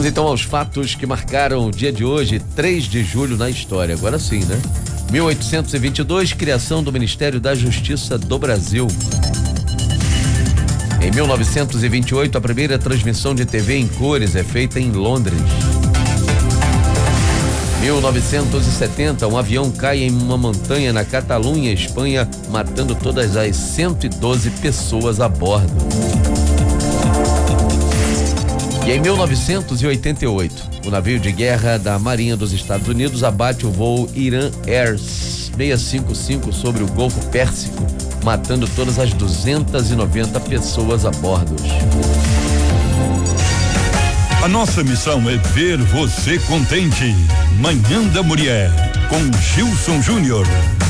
Vamos então aos fatos que marcaram o dia de hoje, 3 de julho na história. Agora sim, né? 1822, criação do Ministério da Justiça do Brasil. Em 1928, a primeira transmissão de TV em cores é feita em Londres. 1970, um avião cai em uma montanha na Catalunha, Espanha, matando todas as 112 pessoas a bordo. E em 1988, o navio de guerra da Marinha dos Estados Unidos abate o voo Iran Air 655 sobre o Golfo Pérsico, matando todas as 290 pessoas a bordo. A nossa missão é ver você contente. Manhã da Mulher, com Gilson Júnior.